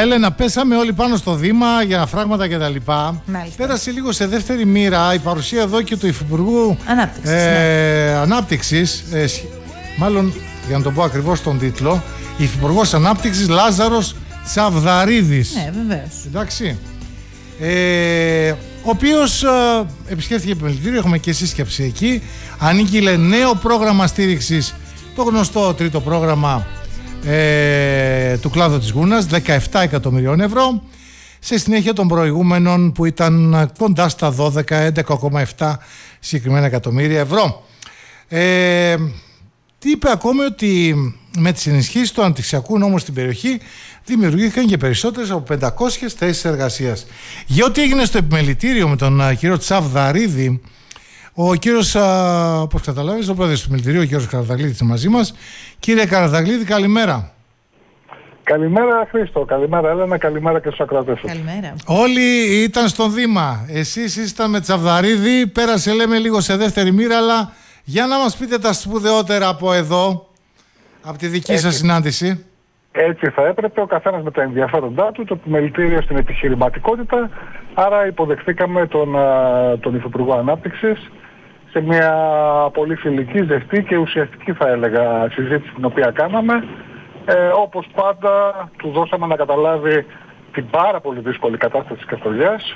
Έλενα, πέσαμε όλοι πάνω στο Δήμα για φράγματα κτλ. Πέρασε λίγο σε δεύτερη μοίρα η παρουσία εδώ και του Υφυπουργού Ανάπτυξης. Μάλλον, για να το πω ακριβώς τον τίτλο, Υφυπουργός Ανάπτυξης Λάζαρος Τσαβδαρίδης. Ναι, βεβαίως. Εντάξει. Ο οποίος επισκέφθηκε επιμελητήριο, έχουμε και σύσκεψη εκεί. Ανήγγειλε νέο πρόγραμμα στήριξης, το γνωστό τρίτο πρόγραμμα του κλάδου της Γούνας, 17 εκατομμυρίων ευρώ, σε συνέχεια των προηγούμενων που ήταν κοντά στα 12, 11,7 συγκεκριμένα εκατομμύρια ευρώ. Τι είπε ακόμη, ότι με τις ενισχύσεις του αναπτυξιακού νόμου στην περιοχή δημιουργήθηκαν και περισσότερες από 500 θέσεις εργασίας. Για ό,τι έγινε στο επιμελητήριο με τον κύριο Τσαβδαρίδη, ο κύριος, όπως καταλάβεις, ο πρόεδρος του επιμελητηρίου, ο κύριος Καραδαγλίδης, είναι μαζί μας. Κύριε Καραδαγλίδη, καλημέρα. Καλημέρα Χρήστο, καλημέρα Έλενα, καλημέρα και στους ακροατές. Καλημέρα. Όλοι ήταν στον Δήμα. Εσείς ήσταν με Τσαβδαρίδη, πέρασε λέμε λίγο σε δεύτερη μοίρα, αλλά για να μας πείτε τα σπουδαιότερα από εδώ, από τη δική σας συνάντηση. Έτσι θα έπρεπε, ο καθένας με τα ενδιαφέροντά του, το επιμελητήριο στην επιχειρηματικότητα. Άρα υποδεχθήκαμε τον Υφυπουργό Ανάπτυξης σε μια πολύ φιλική, ζεστή και ουσιαστική, θα έλεγα, συζήτηση την οποία κάναμε. Όπως πάντα του δώσαμε να καταλάβει την πάρα πολύ δύσκολη κατάσταση της Καστοριάς,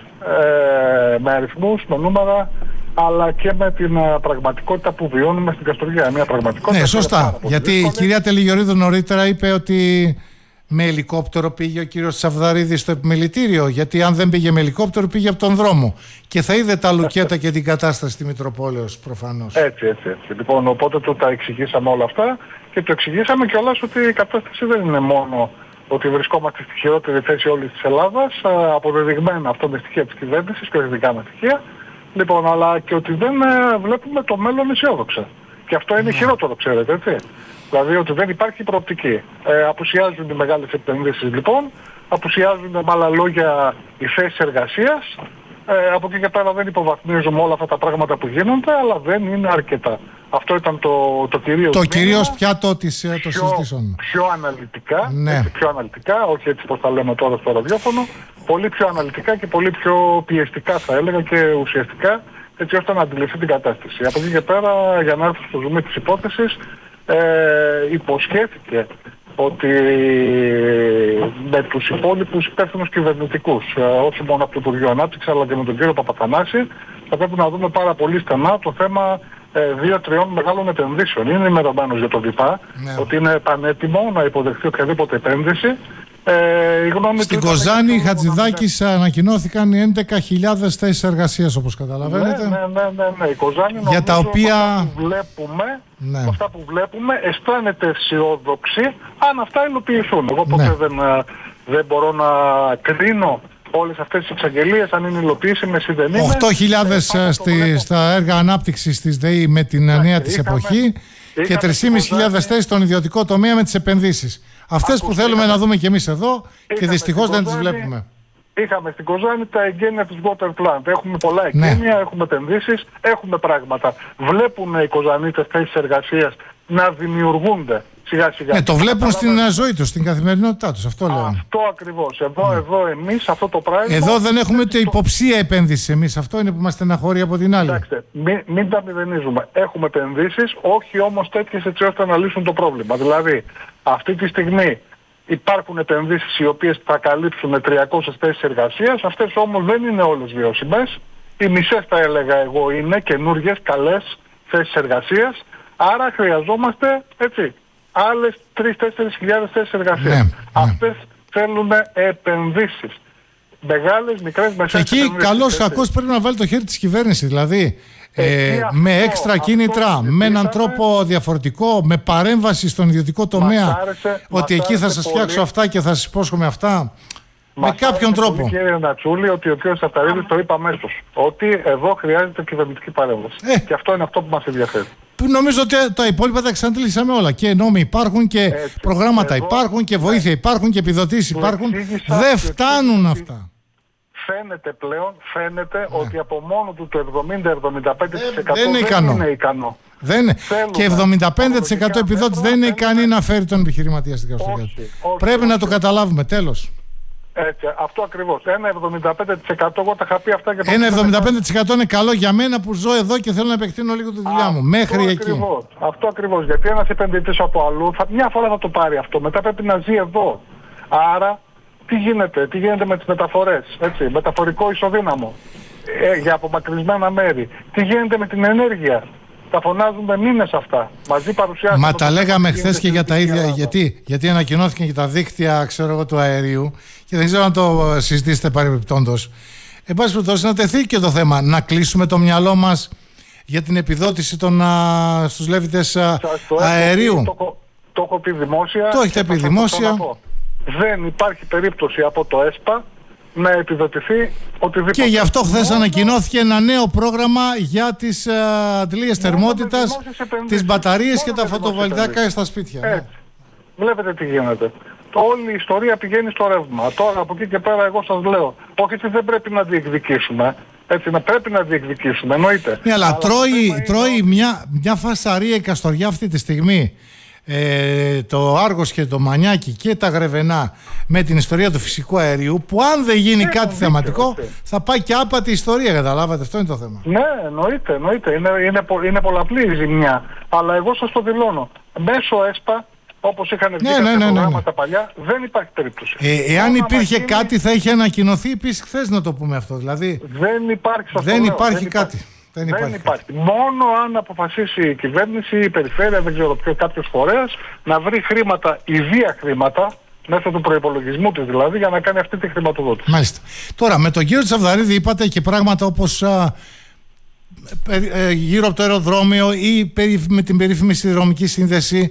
με αριθμούς, με νούμερα, αλλά και με την πραγματικότητα που βιώνουμε στην Καστοριά. Μια πραγματικότητα. Ναι, σωστά. Γιατί δύσκολη. Η κυρία Τελιγιορίδου νωρίτερα είπε ότι με ελικόπτερο πήγε ο κύριος Τσαβδαρίδης στο επιμελητήριο. Γιατί αν δεν πήγε με ελικόπτερο, πήγε από τον δρόμο. Και θα είδε τα λουκέτα και την κατάσταση στη Μητροπόλεως, προφανώς. Έτσι. Λοιπόν, οπότε του τα εξηγήσαμε όλα αυτά και του εξηγήσαμε κιόλας ότι η κατάσταση δεν είναι μόνο ότι βρισκόμαστε στη χειρότερη θέση όλης της Ελλάδας, αποδεδειγμένα αυτό με στοιχεία της κυβέρνησης και όχι δικά μας στοιχεία. Λοιπόν, αλλά και ότι δεν βλέπουμε το μέλλον αισιόδοξα. Και αυτό είναι χειρότερο, ξέρετε, έτσι. Δηλαδή ότι δεν υπάρχει προοπτική. Απουσιάζουν οι μεγάλες επενδύσεις λοιπόν, απουσιάζουν με άλλα λόγια οι θέσεις εργασίας. Από εκεί και πέρα δεν υποβαθμίζουμε όλα αυτά τα πράγματα που γίνονται, αλλά δεν είναι αρκετά. Αυτό ήταν το κυρίως. Το κυρίως πιάτο το συζητήσεων. Πιο αναλυτικά, ναι. Έτσι, πιο αναλυτικά, όχι έτσι πως τα λέμε τώρα στο ραδιόφωνο, πολύ πιο αναλυτικά και πολύ πιο πιεστικά θα έλεγα και ουσιαστικά, έτσι ώστε να αντιληφθεί την κατάσταση. Από εκεί και πέρα, για να έρθω στο ζουμί της υπόθεσης, υποσχέθηκε ότι με τους υπόλοιπους υπεύθυνους κυβερνητικούς, όχι μόνο από το Υπουργείο Ανάπτυξης αλλά και με τον κύριο Παπαθανάση, θα πρέπει να δούμε πάρα πολύ στενά το θέμα 2-3 μεγάλων επενδύσεων. Είναι ενημερωμένος για το ΒΙΠΑ, ότι είναι πανέτοιμο να υποδεχθεί οποιαδήποτε επένδυση. Στην Κοζάνη, Χατζηδάκης, ανακοινώθηκαν 11.000 θέσεις εργασίας, όπως καταλαβαίνετε. Ναι. Η Κοζάνη, για τα οποία αυτά που βλέπουμε αισθάνεται αισιόδοξη αν αυτά υλοποιηθούν. Εγώ ποτέ δεν μπορώ να κρίνω όλες αυτές τις εξαγγελίες αν είναι υλοποιήσιμες ή δεν είναι. 8.000 στα έργα ανάπτυξης της ΔΕΗ με την νέα της εποχή και 3.500 θέσεις στον ιδιωτικό τομέα με τις επενδύσεις. Αυτές που θέλουμε να δούμε και εμείς εδώ και δυστυχώς δεν τις βλέπουμε. Είχαμε στην Κοζάνη τα εγγένεια της Water Plant. Έχουμε πολλά εγγένεια, έχουμε επενδύσεις, έχουμε πράγματα. Βλέπουν οι Κοζανίτες θέσεις εργασίας να δημιουργούνται σιγά σιγά. Το βλέπουν στην ζωή τους, στην καθημερινότητά τους. Αυτό λέω. Αυτό ακριβώς. Εδώ εμείς αυτό το πράγμα. Εδώ δεν έχουμε ούτε υποψία επένδυση εμείς. Αυτό είναι που μας στεναχωρεί από την άλλη. Κοιτάξτε, μην τα μηδενίζουμε. Έχουμε επενδύσεις, όχι όμως τέτοιες έτσι ώστε να λύσουν το πρόβλημα. Δηλαδή, αυτή τη στιγμή υπάρχουν επενδύσεις οι οποίες θα καλύψουν 300 θέσεις εργασίας. Αυτές όμως δεν είναι όλες βιώσιμες. Οι μισές θα έλεγα εγώ είναι καινούργιες, καλές θέσεις εργασίας. Άρα χρειαζόμαστε άλλες 3-4 χιλιάδες θέσεις εργασίας. Αυτές θέλουν επενδύσεις. Μεγάλες, μικρές, μεσαίες εκεί επενδύσεις. Καλώς κακώς πρέπει να βάλει το χέρι της κυβέρνησης. Δηλαδή με έξτρα κίνητρα, με έναν τρόπο διαφορετικό, με παρέμβαση στον ιδιωτικό τομέα, ότι εκεί θα σας φτιάξω αυτά και θα σας υπόσχομαι αυτά. Με κάποιον τρόπο. Κύριε Νατσούλη, ότι ο κ. Τσαβδαρίδης το είπε αμέσως. Ότι εδώ χρειάζεται κυβερνητική παρέμβαση. Και αυτό είναι αυτό που μας ενδιαφέρει. Νομίζω ότι τα υπόλοιπα τα εξαντλήσαμε όλα. Και νόμοι υπάρχουν και προγράμματα υπάρχουν και βοήθεια υπάρχουν και επιδοτήσεις υπάρχουν. Δεν φτάνουν αυτά. Φαίνεται ότι από μόνο του το 70-75% δεν είναι ικανό. Και 75% επιδότηση δεν είναι ικανή να φέρει τον επιχειρηματία στην Καστοριά. Πρέπει να το καταλάβουμε. Τέλος. Έτσι, αυτό ακριβώς. Ένα 75% εγώ τα είχα πει αυτά και ένα 75% είναι καλό για μένα που ζω εδώ και θέλω να επεκτείνω λίγο τη δουλειά μου. Μέχρι εκεί. Αυτό ακριβώς. Γιατί ένας επενδυτής από αλλού, μια φορά θα το πάρει αυτό. Μετά πρέπει να ζει εδώ. Άρα, τι γίνεται με τις μεταφορές, έτσι, μεταφορικό ισοδύναμο για απομακρυσμένα μέρη. Τι γίνεται με την ενέργεια. Τα φωνάζουμε μήνες αυτά. Μαζί παρουσιάζουμε. Μα τα λέγαμε χθες και για τα ίδια. Γιατί ανακοινώθηκαν και τα δίκτυα, ξέρω εγώ, του αερίου και δεν ξέρω αν το συζητήσετε παρεμπιπτόντως. Εν πάση περιπτώσει, να τεθεί και το θέμα να κλείσουμε το μυαλό μας για την επιδότηση στους λέβητες αερίου. Το έχω πει δημόσια. Το έχετε πει δημόσια. Δεν υπάρχει περίπτωση από το ΕΣΠΑ να επιδοτηθεί οτιδήποτε. Και γι' αυτό χθες ανακοινώθηκε ένα νέο πρόγραμμα για τις αντλίες θερμότητας, τις μπαταρίες και τα φωτοβολταϊκά στα σπίτια. Έτσι. Βλέπετε τι γίνεται. Όλη η ιστορία πηγαίνει στο ρεύμα. Τώρα από εκεί και πέρα εγώ σας λέω, όχι ότι δεν πρέπει να διεκδικήσουμε. Έτσι, πρέπει να διεκδικήσουμε, εννοείται. Ναι, αλλά τρώει μια φασαρία η Καστοριά αυτή τη στιγμή. Το Άργος και το Μανιάκι και τα Γρεβενά με την ιστορία του φυσικού αερίου, που αν δεν γίνει κάτι θεματικό θα πάει και άπατη ιστορία, καταλάβατε, αυτό είναι το θέμα. Ναι, εννοείται, είναι πολλαπλή η ζημιά, αλλά εγώ σας το δηλώνω, μέσω ΕΣΠΑ, όπως είχαν βγει κάποια προγράμματα παλιά, δεν υπάρχει περίπτωση. Εάν υπήρχε κάτι θα είχε ανακοινωθεί επίσης χθες, να το πούμε αυτό, δηλαδή δεν υπάρχει κάτι. Δεν υπάρχει. Μόνο αν αποφασίσει η κυβέρνηση, η περιφέρεια, δεν ξέρω ποιο, κάποιος φορέας, να βρει χρήματα, ιδία χρήματα, μέσω του προϋπολογισμού της δηλαδή, για να κάνει αυτή τη χρηματοδότηση. Μάλιστα. Τώρα, με τον κύριο Τσαβδαρίδη είπατε και πράγματα όπως γύρω από το αεροδρόμιο ή με την περίφημη σιδηροδρομική σύνδεση.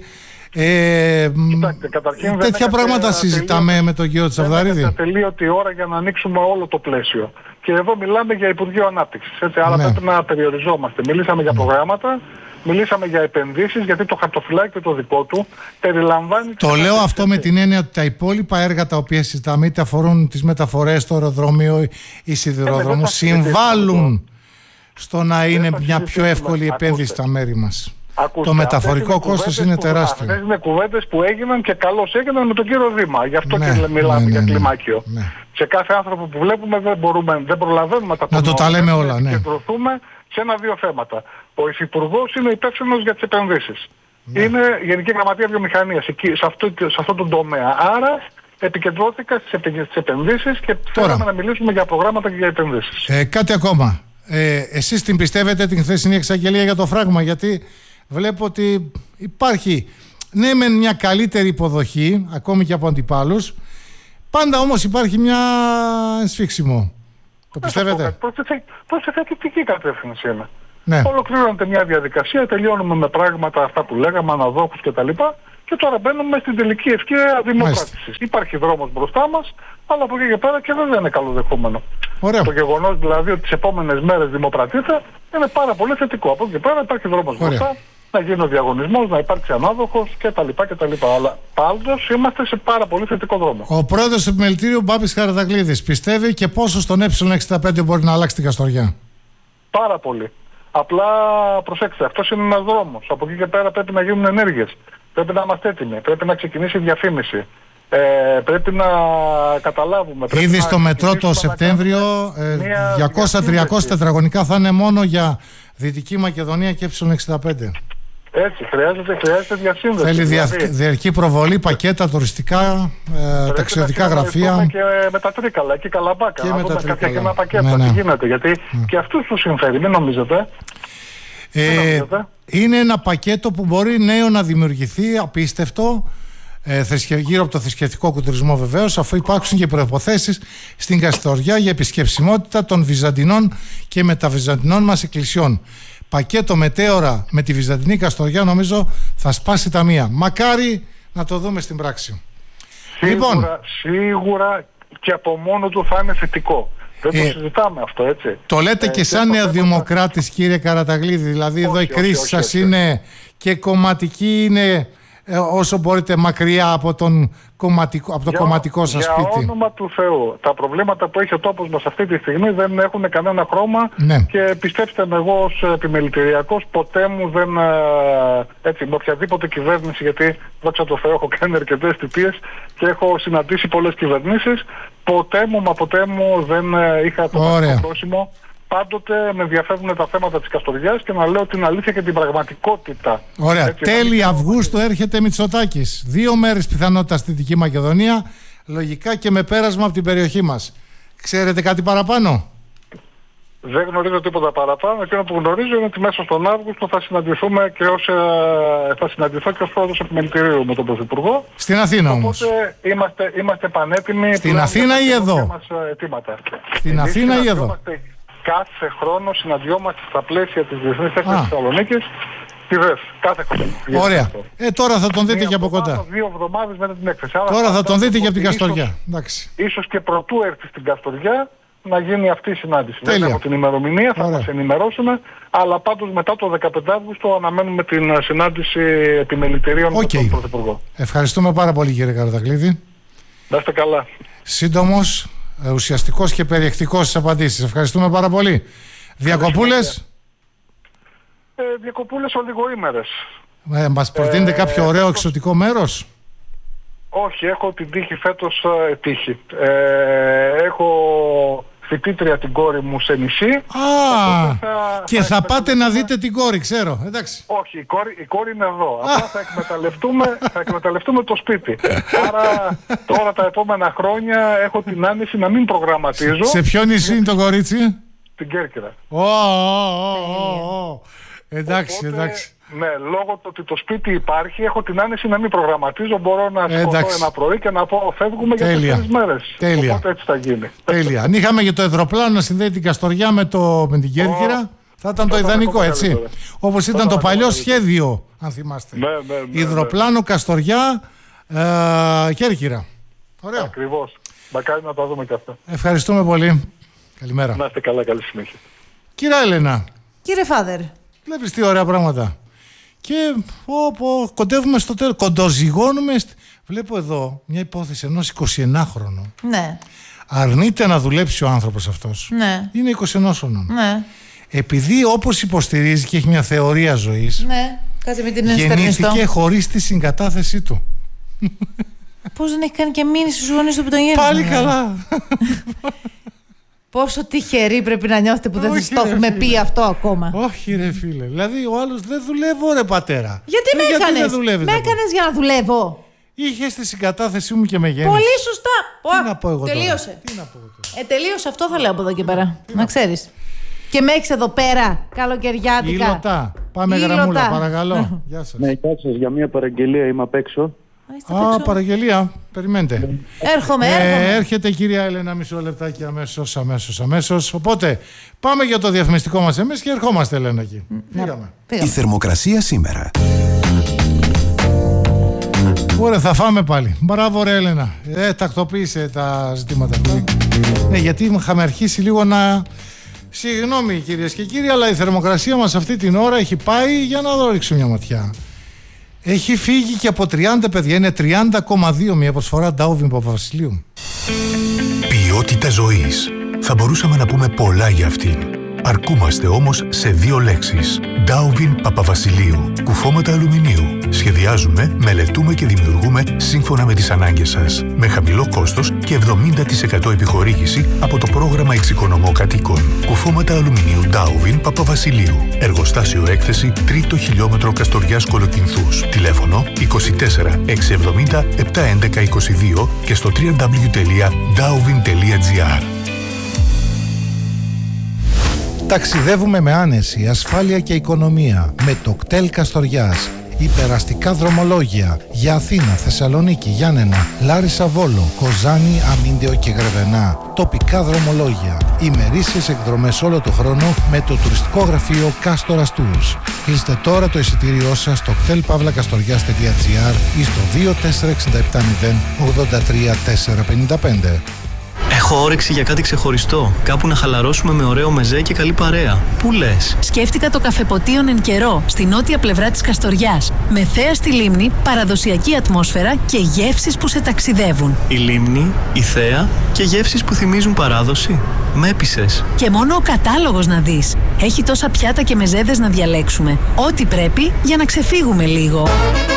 Κοιτάξτε, καταρχήν τέτοια πράγματα συζητάμε με τον κύριο Τσαβδαρίδη. Δεν ατελείωτη ώρα για να ανοίξουμε όλο το πλαίσιο. Και εδώ μιλάμε για Υπουργείο Ανάπτυξης. Άρα πρέπει να περιοριζόμαστε. Μιλήσαμε για προγράμματα, μιλήσαμε για επενδύσεις, γιατί το χαρτοφυλάκιο το δικό του περιλαμβάνει... Το λέω αυτό με την έννοια ότι τα υπόλοιπα έργα τα οποία συζητάμε, είτε αφορούν τις μεταφορές, το αεροδρόμιο ή σιδηροδρόμους, συμβάλλουν στο να είναι μια πιο εύκολη επένδυση στα μέρη μας. Ακούστε, το μεταφορικό κόστος είναι τεράστιο. Αυτές είναι κουβέντες που έγιναν και καλώς έγιναν με τον κύριο Δήμα. Γι' αυτό και μιλάμε για κλιμάκιο. Ναι. Σε κάθε άνθρωπο που βλέπουμε δεν προλαβαίνουμε να το λέμε όλα. Ναι. Επικεντρωθούμε σε ένα-δύο θέματα. Ο Υφυπουργός είναι υπεύθυνος για τις επενδύσεις. Ναι. Είναι Γενική Γραμματεία Βιομηχανίας σε αυτό το τομέα. Άρα επικεντρώθηκα στις επενδύσεις και θέλαμε να μιλήσουμε για προγράμματα και για επενδύσεις. Κάτι ακόμα. Εσείς την πιστεύετε την χθεσινή εξαγγελία για το φράγμα? Γιατί βλέπω ότι υπάρχει με μια καλύτερη υποδοχή ακόμη και από αντιπάλους, πάντα όμως υπάρχει μια σφίξιμο. Το πιστεύετε? Προς θετική κατεύθυνση είναι. Ναι. Ολοκληρώνεται μια διαδικασία, τελειώνουμε με πράγματα αυτά που λέγαμε, αναδόχους κτλ. Και τώρα μπαίνουμε στην τελική ευκαιρία δημοκράτησης. Υπάρχει δρόμος μπροστά μας, αλλά από εκεί και πέρα και δεν είναι καλοδεχούμενο. Ωραία. Το γεγονός δηλαδή ότι τις επόμενες μέρες δημοκρατείται είναι πάρα πολύ θετικό. Από εκεί και πέρα υπάρχει δρόμος μπροστά, να γίνει ο διαγωνισμός, να υπάρξει ανάδοχος κτλ. Αλλά πάντως είμαστε σε πάρα πολύ θετικό δρόμο. Ο πρόεδρος του Επιμελητήριου Μπάμπης Χαραταγλίδης πιστεύει και πόσο στον Ε65 μπορεί να αλλάξει την Καστοριά? Πάρα πολύ. Απλά προσέξτε, αυτός είναι ένας δρόμος. Από εκεί και πέρα πρέπει να γίνουν ενέργειες. Πρέπει να είμαστε έτοιμοι. Πρέπει να ξεκινήσει η διαφήμιση. Πρέπει να καταλάβουμε. Ήδη στο μετρό το Σεπτέμβριο 200-300 τετραγωνικά θα είναι μόνο για Δυτική Μακεδονία και Ε65. Έτσι, χρειάζεται διασύνδεση. Θέλει διαρκή προβολή, πακέτα, τουριστικά, ταξιδιωτικά γραφεία. Και με τα Τρίκαλα, εκεί Καλαμπάκα. Και να με δούμε κάποια κοινά πακέτα. Ναι. Τι γίνεται, γιατί και αυτούς τους συμφέρει, μην νομίζετε. Είναι ένα πακέτο που μπορεί νέο να δημιουργηθεί, απίστευτο, γύρω από το θρησκευτικό τουρισμό βεβαίως, αφού υπάρξουν και προϋποθέσεις στην Καστοριά για επισκεψιμότητα των Βυζαντινών και μεταβυζαντινών μας εκκλησιών. Πακέτο μετέωρα με τη Βυζαντινή Καστοριά νομίζω θα σπάσει τα μία. Μακάρι να το δούμε στην πράξη. Σίγουρα και από μόνο του θα είναι θετικό. Δεν το συζητάμε αυτό, έτσι. Το λέτε και σαν νεοδημοκράτης, κύριε Καραταγλίδη, δηλαδή εδώ η κρίση σας είναι και κομματική, είναι όσο μπορείτε μακριά από το κομματικό σας σπίτι. Για όνομα του Θεού. Τα προβλήματα που έχει ο τόπος μας αυτή τη στιγμή δεν έχουν κανένα χρώμα, ναι. Και πιστέψτε με, εγώ ως επιμελητηριακός ποτέ μου δεν, έτσι, με οποιαδήποτε κυβέρνηση, γιατί δόξα τω Θεώ έχω κάνει αρκετές θητείες και έχω συναντήσει πολλές κυβερνήσεις, ποτέ μου δεν είχα το πρόσημο. Πάντοτε με ενδιαφέρουν τα θέματα της Καστοριάς και να λέω την αλήθεια και την πραγματικότητα. Ωραία. Έτσι, τέλη Αυγούστου έρχεται Μητσοτάκης. 2 μέρες πιθανότητα στη Δυτική Μακεδονία. Λογικά και με πέρασμα από την περιοχή μας. Ξέρετε κάτι παραπάνω? Δεν γνωρίζω τίποτα παραπάνω. Εκείνο που γνωρίζω είναι ότι μέσα στον Αύγουστο θα συναντηθούμε και θα συναντηθώ και ως πρόεδρος επιμελητηρίου με τον Πρωθυπουργό. Στην Αθήνα όμως. Οπότε είμαστε πανέτοιμοι. Στην Αθήνα ή εδώ? Στην Αθήνα ή εδώ? Κάθε χρόνο συναντιόμαστε στα πλαίσια της Διεθνής Έκθεσης Θεσσαλονίκης. Κάθε χρόνο. Ωραία. Τώρα θα τον δείτε και από κοντά. 2 εβδομάδες μετά την έκθεση. Τώρα θα τον δείτε και από την Καστοριά. Ίσως και προτού έρθει στην Καστοριά να γίνει αυτή η συνάντηση. Τέλεια. Δεν έχω την ημερομηνία, θα μας ενημερώσουμε, αλλά πάντως μετά το 15 Αύγουστο αναμένουμε την συνάντηση επιμελητηρίων με τον Πρωθυπουργό. Ευχαριστούμε πάρα πολύ, κύριε Καρατακλίδη. Να είστε καλά. Σύντομος, ουσιαστικός και περιεκτικός στις απαντήσεις. Ευχαριστούμε πάρα πολύ. Διακοπούλες. Διακοπούλες ολιγοήμερες. Μας προτείνετε κάποιο ωραίο εξωτικό μέρος? Όχι, έχω την τύχη φέτος τύχη. Έχω φοιτήτρια την κόρη μου σε νησί. Και θα πάτε να δείτε την κόρη, ξέρω. Εντάξει. Όχι, η κόρη είναι εδώ. Απλά θα εκμεταλλευτούμε το σπίτι. Άρα τώρα τα επόμενα χρόνια έχω την άνεση να μην προγραμματίζω. Σε ποιο νησί είναι το κορίτσι? Την Κέρκυρα. Εντάξει. Ναι, λόγω του ότι το σπίτι υπάρχει, έχω την άνεση να μην προγραμματίζω. Μπορώ να σηκωθώ ένα πρωί και να πω φεύγουμε για 4 μέρες. Τέλεια. Οπότε έτσι θα γίνει. Τέλεια. Αν είχαμε και το υδροπλάνο να συνδέει την Καστοριά με την Κέρκυρα, θα ήταν το ιδανικό, έτσι. Όπως ήταν το παλιό σχέδιο, αν θυμάστε. Ναι. Υδροπλάνο, Καστοριά, Κέρκυρα. Ωραία. Ακριβώς. Μακάρι να τα δούμε και αυτά. Ευχαριστούμε πολύ. Καλημέρα. Να είστε καλά, καλή συνέχεια. Κύριε Έλενα. Κύριε Φάδερ. Βλέπεις τι ωραία πράγματα. Και κοντεύουμε στο τέλος. Κοντοζυγώνουμε. Βλέπω εδώ μια υπόθεση ενός 21χρονου. Ναι. Αρνείται να δουλέψει ο άνθρωπος αυτός. Ναι. Είναι 21χρονο. Ναι. Επειδή όπως υποστηρίζει και έχει μια θεωρία ζωής. Ναι. Κάτσε με την ενστερνιστό. Γεννήθηκε χωρίς τη συγκατάθεσή του. Πώς δεν έχει κάνει και μήνυση στους γονείς του που τον γέννησαν? Πάλι καλά. Πόσο τυχεροί πρέπει να νιώθετε που δεν σας το έχουμε πει αυτό ακόμα. Όχι ρε φίλε. Δηλαδή ο άλλος δεν δουλεύω ρε πατέρα. Γιατί με έκανες? Με έκανες για να δουλεύω. Είχες τη συγκατάθεσή μου και με γέννησες. Πολύ σωστά. Τι να πω εγώ τελείωσε. Τώρα? Τελείωσε, αυτό θα λέω από εδώ και πέρα. Να ξέρεις. Και με έχεις εδώ πέρα καλοκαιριάτικα. Ήλωτα. Πάμε γραμμούλα, παρακαλώ. Γεια σας. Ναι, γεια σας. Για μια παραγγελία είμαι απ' έξω. Παραγγελία. Περιμένετε. Έρχομαι. Έρχεται η κυρία Έλενα, μισό λεπτάκι αμέσως. Οπότε πάμε για το διαφημιστικό μας εμείς και ερχόμαστε, Έλενα, εκεί. Πήγαμε. Η θερμοκρασία σήμερα. Ωραία, θα φάμε πάλι. Μπράβο ρε Έλενα. Τακτοποίησε τα ζητήματα του. Ναι, γιατί είχαμε αρχίσει λίγο να... Συγγνώμη κυρίες και κύριοι, αλλά η θερμοκρασία μας αυτή την ώρα έχει πάει, για να δω ρίξω μια ματιά. Έχει φύγει και από 30, παιδιά. Είναι 30,2, μια προσφορά Ντάουβιν Παπαβασιλείου. Ποιότητα ζωής. Θα μπορούσαμε να πούμε πολλά για αυτήν. Αρκούμαστε όμως σε 2 λέξεις. Ντάουβιν Παπαβασιλείου. Κουφώματα αλουμινίου. Σχεδιάζουμε, μελετούμε και δημιουργούμε σύμφωνα με τις ανάγκες σας. Με χαμηλό κόστος και 70% επιχορήγηση από το πρόγραμμα Εξοικονομώ Κατοίκων. Κουφώματα αλουμινίου Ντάουβιν Παπαβασιλείου. Εργοστάσιο έκθεση 3ο χιλιόμετρο Καστοριάς Κολοκυνθούς. Τηλέφωνο 24 670 711 22 και στο www.dauvin.gr. Ταξιδεύουμε με άνεση, ασφάλεια και οικονομία με το κτέλ Καστοριάς. Υπεραστικά δρομολόγια για Αθήνα, Θεσσαλονίκη, Γιάννενα, Λάρισα, Βόλο, Κοζάνη, Αμίντεο και Γρεβενά. Τοπικά δρομολόγια. Ημερήσιες εκδρομές όλο το χρόνο με το τουριστικό γραφείο Κάστορας Tours. Κλείστε τώρα το εισιτήριό σας στο κτέλpavlakastorias.gr ή στο 24670 83455. Έχω όρεξη για κάτι ξεχωριστό. Κάπου να χαλαρώσουμε με ωραίο μεζέ και καλή παρέα. Πού λες? Σκέφτηκα το Καφεποτίον Εν Καιρό, στη νότια πλευρά της Καστοριάς. Με θέα στη λίμνη, παραδοσιακή ατμόσφαιρα και γεύσεις που σε ταξιδεύουν. Η λίμνη, η θέα και γεύσεις που θυμίζουν παράδοση. Με έπεισες. Και μόνο ο κατάλογος να δεις. Έχει τόσα πιάτα και μεζέδες να διαλέξουμε. Ό,τι πρέπει για να ξεφύγουμε λίγο.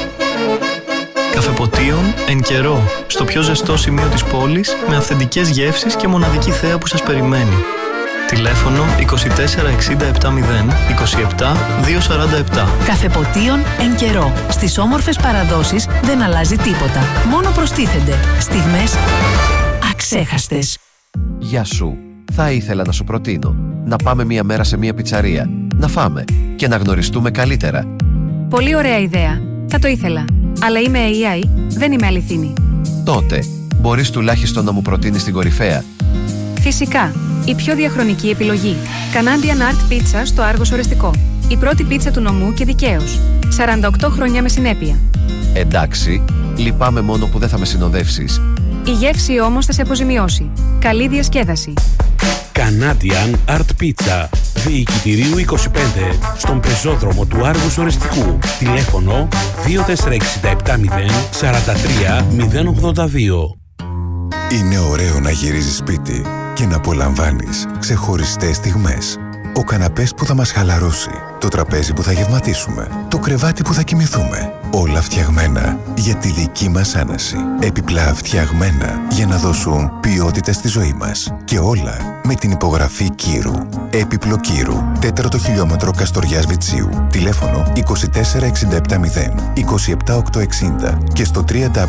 Καφεποτίον Εν Καιρό, στο πιο ζεστό σημείο της πόλης, με αυθεντικές γεύσεις και μοναδική θέα που σας περιμένει. Τηλέφωνο 24 67 0 27 247. Καφεποτίον Εν Καιρό. Στις όμορφες παραδόσεις δεν αλλάζει τίποτα. Μόνο προστίθενται στιγμές αξέχαστες. Γεια σου. Θα ήθελα να σου προτείνω να πάμε μία μέρα σε μία πιτσαρία, να φάμε και να γνωριστούμε καλύτερα. Πολύ ωραία ιδέα. Θα το ήθελα. Αλλά είμαι AI, δεν είμαι αληθινή. Τότε, μπορείς τουλάχιστον να μου προτείνεις την κορυφαία. Φυσικά. Η πιο διαχρονική επιλογή. Canadian Art Pizza στο Άργος Ορεστικό. Η πρώτη πίτσα του νομού και δικαίως. 48 χρόνια με συνέπεια. Εντάξει, λυπάμαι μόνο που δεν θα με συνοδεύσεις. Η γεύση όμως θα σε αποζημιώσει. Καλή διασκέδαση. Canadian Art Pizza. Διοικητηρίου 25, στον πεζόδρομο του Άργους Ορεστικού. Τηλέφωνο 2467 0 43 082. Είναι ωραίο να γυρίζεις σπίτι και να απολαμβάνεις ξεχωριστές στιγμές. Ο καναπές που θα μας χαλαρώσει, το τραπέζι που θα γευματίσουμε, το κρεβάτι που θα κοιμηθούμε. Όλα φτιαγμένα για τη δική μας άναση. Επιπλά φτιαγμένα για να δώσουν ποιότητα στη ζωή μας. Και όλα με την υπογραφή Κύρου. Έπιπλο Κύρου. 4ο χιλιόμετρο Καστοριάς Βιτσίου. Τηλέφωνο 2467 0 27 860 και στο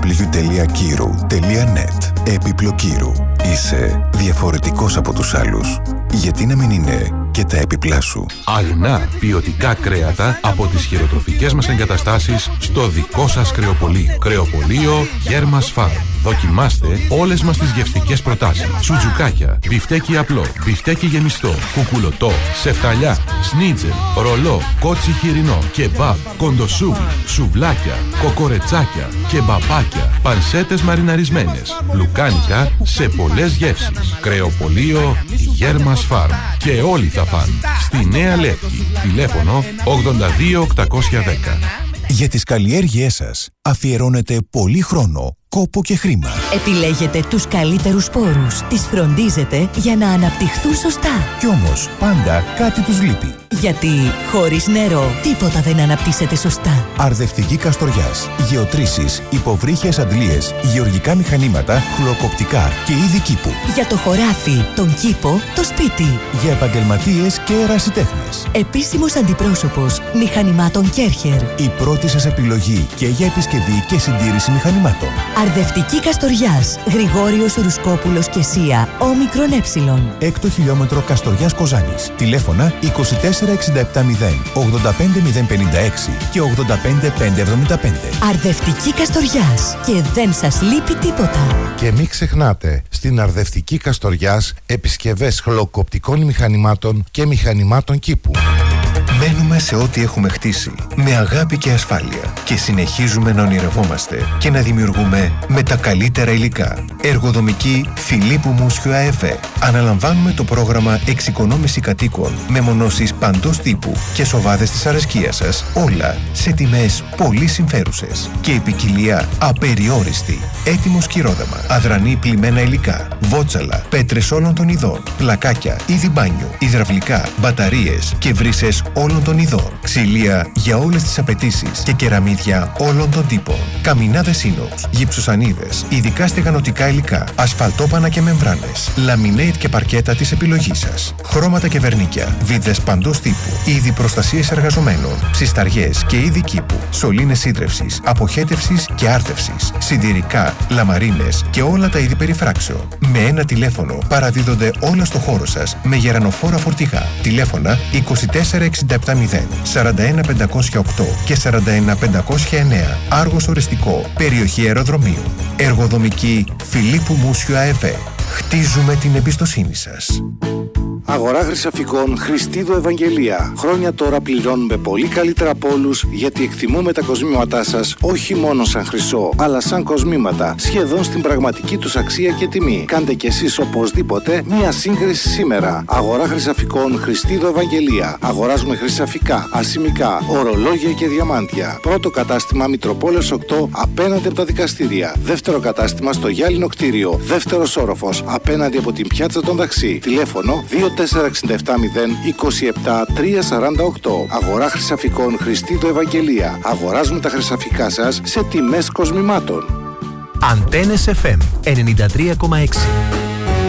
www.kiru.net. Έπιπλο Κύρου. Είσαι διαφορετικός από τους άλλους. Γιατί να μην είναι και τα έπιπλά σου? Αγνά ποιοτικά κρέατα από τις χειροτροφικές μας εγκαταστάσεις στο δικό σας κρεοπωλείο. Κρεοπωλείο Γέρμας Φαρμ. Δοκιμάστε όλες μας τις γευστικές προτάσεις. Σουτζουκάκια, μπιφτέκι απλό, μπιφτέκι γεμιστό, κουκουλωτό, σεφταλιά, σνίτζελ, ρολό, κότσι χοιρινό, κεμπάμπ, κοντοσούβλι, σουβλάκια, κοκορετσάκια, κεμπαπάκια, πανσέτες μαριναρισμένες, λουκάνικα σε πολλές γεύσεις. Κρεοπωλείο Γέρμας Φαρμ. Και όλοι θα φαν. Στη Νέα Λεύκη. Τηλέφωνο 82 810. Για τις καλλιέργειές σας αφιερώνετε πολύ χρόνο, κόπο και χρήμα. Επιλέγετε τους καλύτερους σπόρους. Τις φροντίζετε για να αναπτυχθούν σωστά. Κι όμως πάντα κάτι τους λείπει. Γιατί χωρίς νερό τίποτα δεν αναπτύσσεται σωστά. Αρδευτική Καστοριάς. Γεωτρήσεις, υποβρύχιες αντλίες, γεωργικά μηχανήματα, χλωροκοπτικά και είδη κήπου. Για το χωράφι, τον κήπο, το σπίτι. Για επαγγελματίες και ερασιτέχνες. Επίσημος αντιπρόσωπος μηχανημάτων Κέρχερ. Η πρώτη σας επιλογή και για επισκευή και συντήρηση μηχανημάτων. Αρδευτική Καστοριάς. Γρηγόριος Ρουσκόπουλος και Σία. Όμικρον Έψιλον. 6ο χιλιόμετρο Καστοριάς Κοζάνης. Τηλέφωνα 2467 0 85 056 και 85 575. Αρδευτική Καστοριάς. Και δεν σας λείπει τίποτα. Και μην ξεχνάτε, στην Αρδευτική Καστοριάς επισκευές χλωροκοπτικών μηχανημάτων και μηχανημάτων κήπου. Μένουμε σε ό,τι έχουμε χτίσει με αγάπη και ασφάλεια και συνεχίζουμε να ονειρευόμαστε και να δημιουργούμε με τα καλύτερα υλικά. Εργοδομική Φιλίππου Μούσιου ΑΕΒ. Αναλαμβάνουμε το πρόγραμμα εξοικονόμηση κατοίκων με μονώσεις παντός τύπου και σοβάδες της αρεσκίας σας, όλα σε τιμές πολύ συμφέρουσες και η ποικιλία απεριόριστη. Έτοιμο σκυρόδαμα, αδρανή πλημμένα υλικά, βότσαλα, πέτρες όλων των ειδών, πλακάκια, είδη μπάνιου, υδραυλικά, μπαταρίες και βρύσες όλων των ειδών, ξυλία για όλες τις απαιτήσεις και κεραμίδια όλων των τύπων, καμινάδες ίνοξ, γυψοσανίδες, ειδικά στεγανοτικά υλικά, ασφαλτόπανα και μεμβράνες, λαμινέιτ και παρκέτα της επιλογής σας, χρώματα και βερνίκια, βίδες παντός τύπου, είδη προστασίες εργαζομένων, ψισταριές και είδη κήπου, σωλήνες σύντρευσης, αποχέτευσης και άρτευσης, συντηρικά, λαμαρίνες και όλα τα είδη περιφράξεων. Με ένα τηλέφωνο παραδίδονται όλα στο χώρο σας με γερανοφόρα φορτηγά. Τηλέφωνα 2467 0 41 508 και 41 509. Άργος Ορεστικό, περιοχή αεροδρομίου. Εργοδομική Φιλίππου Μούσιου ΑΕΒ. Χτίζουμε την εμπιστοσύνη σας. Αγορά χρυσαφικών Χριστίδο Ευαγγελία. Χρόνια τώρα πληρώνουμε πολύ καλύτερα από όλους, γιατί εκτιμούμε τα κοσμήματά σας όχι μόνο σαν χρυσό, αλλά σαν κοσμήματα, σχεδόν στην πραγματική τους αξία και τιμή. Κάντε κι εσείς οπωσδήποτε μία σύγκριση σήμερα. Αγορά χρυσαφικών Χριστίδο Ευαγγελία. Αγοράζουμε χρυσαφικά, ασημικά, ορολόγια και διαμάντια. Πρώτο κατάστημα Μητροπόλεως 8 απέναντι από τα δικαστήρια. Δεύτερο κατάστημα στο Γυάλινο κτίριο. Δεύτερος όροφος απέναντι από την πιάτσα των Ταξί. Τηλέφωνο 24670 27 348. Αγορά χρυσαφικών Χριστίδο Ευαγγελία. Αγοράζουμε τα χρυσαφικά σας σε τιμές κοσμημάτων. Αντένες FM 93,6.